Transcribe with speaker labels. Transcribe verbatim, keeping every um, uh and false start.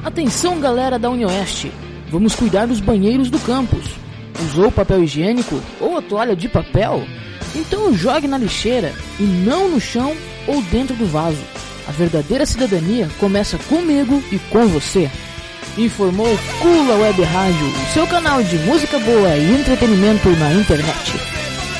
Speaker 1: Atenção, galera da UniOeste, vamos cuidar dos banheiros do campus. Usou papel higiênico ou a toalha de papel? Então jogue na lixeira e não no chão ou dentro do vaso. A verdadeira cidadania começa comigo e com você. Informou Kula Web Rádio, o seu canal de música boa e entretenimento na internet.